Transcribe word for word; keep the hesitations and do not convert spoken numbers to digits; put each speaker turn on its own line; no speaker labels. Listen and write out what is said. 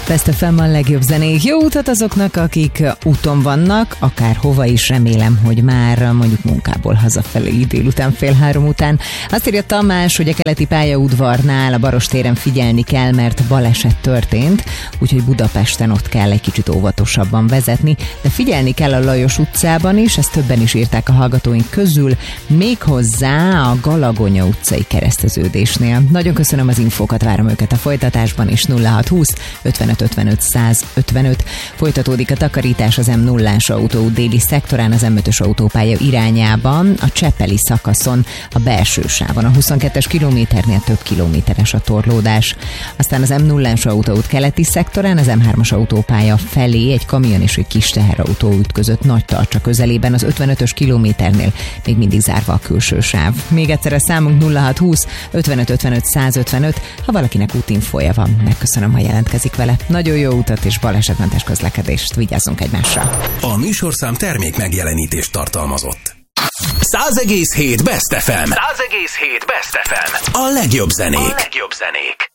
Best ef em a legjobb zenék. Jó utat azoknak, akik úton vannak, akár hova is, remélem, hogy már mondjuk munkából hazafelé délután fél három után. Azt írja Tamás, hogy a keleti pályaudvarnál a Barostéren figyelni kell, mert baleset történt, úgyhogy Budapesten ott kell egy kicsit óvatosabban vezetni, de figyelni kell a Lajos utcában is, ezt többen is írták a hallgatóink közül, méghozzá a Galagonya utcai kereszteződésnél. Nagyon köszönöm az infókat, várom őket a folytatásban, és nulla hat húsz ötvenöt ötvenöt száz ötvenöt. Folytatódik a takarítás az em nullás autóút déli szektorán, az em ötös autópálya irányában, a Csepeli szakaszon, a belső sávon. A huszonkettes kilométernél több kilométeres a torlódás. Aztán az em nullás autóút keleti szektorán, az em hármas autópálya felé egy kamion és egy kis teherautó ütközött Nagytarcsa közelében, az ötvenötös kilométernél még mindig zárva a külső sáv. Még egyszer a számunk nulla hat húsz ötvenöt ötvenöt száz ötvenöt. Ha valakinek útinfója van, megköszönöm, ha jelentkezik vele. Nagyon jó utat és balesetmentes közlekedést, vigyázzunk egymásra.
A műsorszám termék megjelenítést tartalmazott. száz egész hét Best ef em. száz egész hét Best ef em. A legjobb zenék. A legjobb zenék.